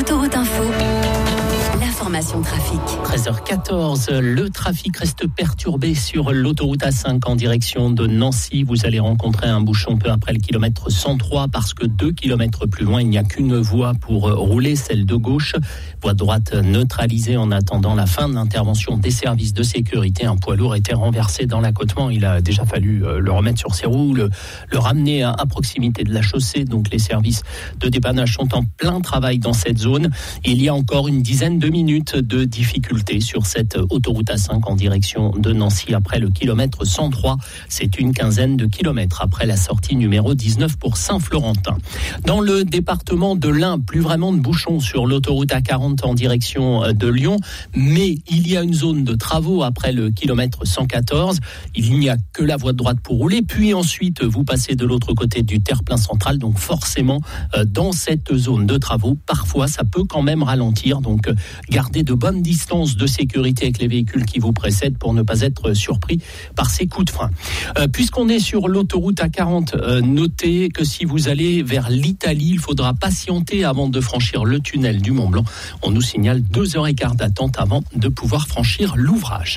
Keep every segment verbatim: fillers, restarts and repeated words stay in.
Autoroute Info, l'information trafic. treize heures quatorze, le trafic reste perturbé sur l'autoroute A cinq en direction de Nancy. Vous allez rencontrer un bouchon peu après le kilomètre cent trois parce que deux kilomètres plus loin, il n'y a qu'une voie pour rouler, celle de gauche. Voie droite neutralisée en attendant la fin de l'intervention des services de sécurité. Un poids lourd était renversé dans l'accotement. Il a déjà fallu le remettre sur ses roues, le, le ramener à, à proximité de la chaussée. Donc les services de dépannage sont en plein travail dans cette zone. Il y a encore une dizaine de minutes de difficultés sur cette autoroute A cinq en direction de Nancy après le kilomètre cent trois. C'est une quinzaine de kilomètres après la sortie numéro dix-neuf pour Saint-Florentin. Dans le département de l'Ain, plus vraiment de bouchons sur l'autoroute A quarante en direction de Lyon, mais il y a une zone de travaux après le kilomètre cent quatorze. Il n'y a que la voie de droite pour rouler, puis ensuite vous passez de l'autre côté du terre-plein central, donc forcément dans cette zone de travaux, parfois ça peut quand même ralentir, donc gardez de bonnes distances de sécurité avec les véhicules qui vous précèdent pour ne pas être surpris par ces coups de frein. Euh, puisqu'on est sur l'autoroute A quarante, euh, notez que si vous allez vers l'Italie, il faudra patienter avant de franchir le tunnel du Mont-Blanc. On nous signale deux heures et quart d'attente avant de pouvoir franchir l'ouvrage.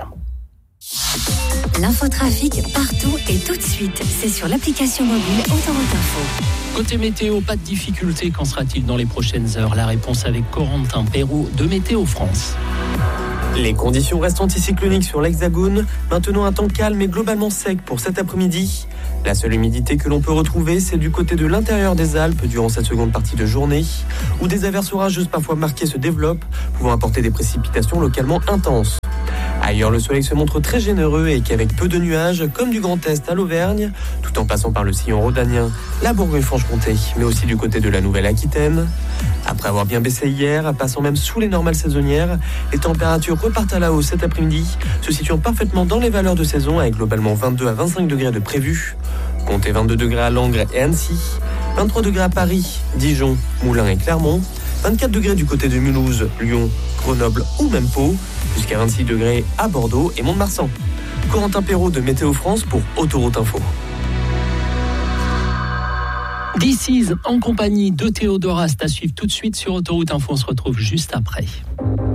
L'infotrafic partout et tout de suite, c'est sur l'application mobile Autoroute Info. Côté météo, pas de difficulté. Qu'en sera-t-il dans les prochaines heures? La réponse avec Corentin Perrault de Météo France. Les conditions restent anticycloniques sur l'Hexagone. Maintenant un temps calme et globalement sec pour cet après-midi. La seule humidité que l'on peut retrouver, c'est du côté de l'intérieur des Alpes durant cette seconde partie de journée, où des averses orageuses parfois marquées se développent, pouvant apporter des précipitations localement intenses. Ailleurs, le soleil se montre très généreux et qu'avec peu de nuages, comme du Grand Est à l'Auvergne, tout en passant par le sillon rhodanien, la Bourgogne-Franche-Comté, mais aussi du côté de la Nouvelle-Aquitaine. Après avoir bien baissé hier, passant même sous les normales saisonnières, les températures repartent à la hausse cet après-midi, se situant parfaitement dans les valeurs de saison avec globalement vingt-deux à vingt-cinq degrés de prévus. Comptez vingt-deux degrés à Langres et Annecy, vingt-trois degrés à Paris, Dijon, Moulins et Clermont, vingt-quatre degrés du côté de Mulhouse, Lyon, Grenoble ou même Pau, jusqu'à vingt-six degrés à Bordeaux et Mont-de-Marsan. Corentin Perrault de Météo France pour Autoroute Info. This is en compagnie de Théodora, c'est à suivre tout de suite sur Autoroute Info. On se retrouve juste après.